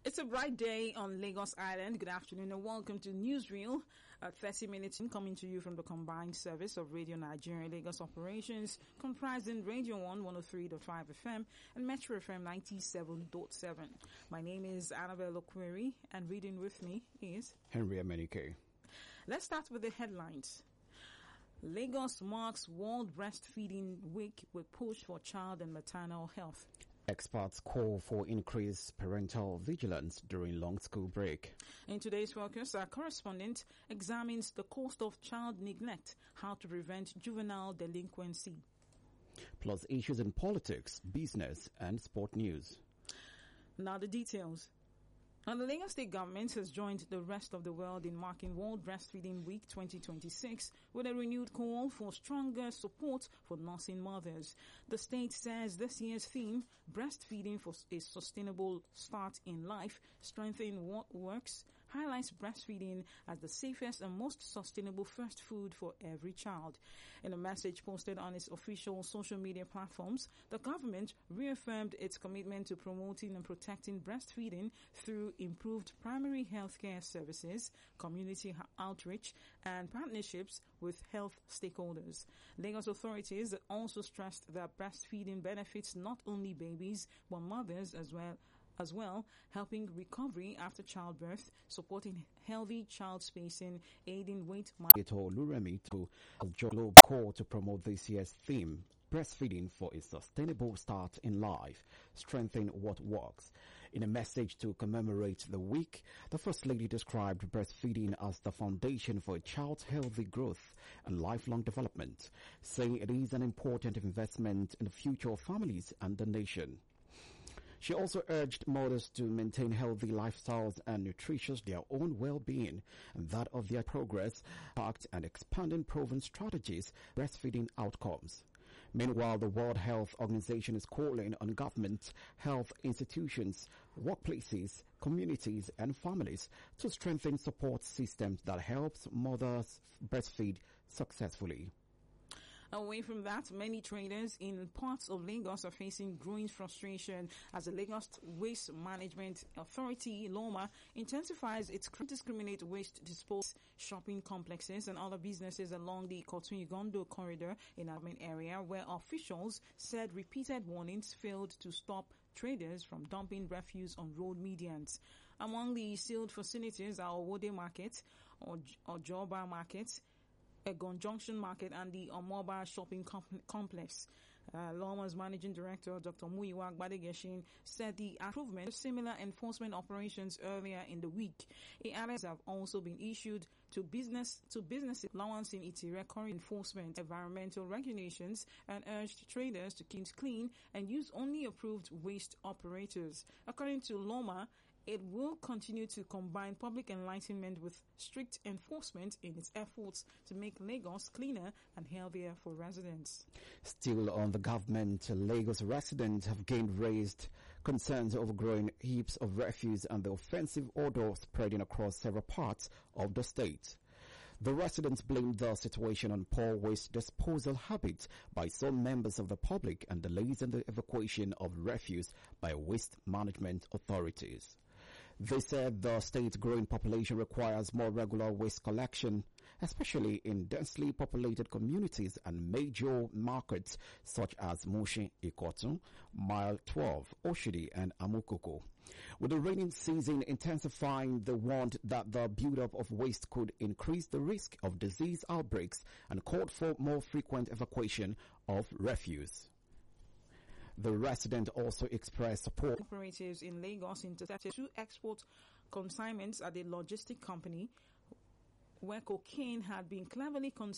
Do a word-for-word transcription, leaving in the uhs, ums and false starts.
It's a bright day on Lagos Island. Good afternoon and welcome to Newsreel at thirty minutes coming to you from the combined service of Radio Nigeria Lagos operations comprising Radio one one oh three point five F M and Metro F M ninety-seven point seven. My name is Annabelle Okweri and reading with me is Henry Amenike. Let's start with the headlines. Lagos marks World Breastfeeding Week with push for child and maternal health. Experts call for increased parental vigilance during long school break. In today's focus, our correspondent examines the cost of child neglect, how to prevent juvenile delinquency. Plus issues in politics, business and sport news. Now the details. Now, the Lagos State government has joined the rest of the world in marking World Breastfeeding Week twenty twenty-six with a renewed call for stronger support for nursing mothers. The state says this year's theme, breastfeeding for a sustainable start in life, strengthening what works, highlights breastfeeding as the safest and most sustainable first food for every child. In a message posted on its official social media platforms, the government reaffirmed its commitment to promoting and protecting breastfeeding through improved primary healthcare services, community outreach, and partnerships with health stakeholders. Lagos authorities also stressed that breastfeeding benefits not only babies, but mothers as well, as well, helping recovery after childbirth, supporting healthy child spacing, aiding weight management. Luremi to Globe call to promote this year's theme, breastfeeding for a sustainable start in life, strengthen what works. In a message to commemorate the week, the First Lady described breastfeeding as the foundation for a child's healthy growth and lifelong development, saying it is an important investment in the future of families and the nation. She also urged mothers to maintain healthy lifestyles and nutritious their own well-being and that of their progress, packed and expanding proven strategies, breastfeeding outcomes. Meanwhile, the World Health Organization is calling on government, health institutions, workplaces, communities and families to strengthen support systems that helps mothers breastfeed successfully. Away from that, many traders in parts of Lagos are facing growing frustration as the Lagos Waste Management Authority, LOMA, intensifies its indiscriminate waste disposal shopping complexes and other businesses along the Kotun-Igondo corridor in Admin area, where officials said repeated warnings failed to stop traders from dumping refuse on road medians. Among the sealed facilities are Owode Market, or Ojoba Market, Egon Junction Market and the Omoba Shopping com- Complex. Uh, Loma's Managing Director, Doctor Muyiwa Gbadegeshin, said the improvement of similar enforcement operations earlier in the week. Alerts have also been issued to business to business allowing its recurring enforcement environmental regulations and urged traders to keep clean and use only approved waste operators. According to Loma, it will continue to combine public enlightenment with strict enforcement in its efforts to make Lagos cleaner and healthier for residents. Still on the government, Lagos residents have again raised concerns over growing heaps of refuse and the offensive odor spreading across several parts of the state. The residents blamed the situation on poor waste disposal habits by some members of the public and delays in the evacuation of refuse by waste management authorities. They said the state's growing population requires more regular waste collection, especially in densely populated communities and major markets such as Mushin, Ikotun, Mile twelve, Oshodi and Amukoko. With the rainy season intensifying, they warned that the buildup of waste could increase the risk of disease outbreaks and called for more frequent evacuation of refuse. The resident also expressed support. Operatives in Lagos intercepted two export consignments at a logistic company where cocaine had been cleverly concealed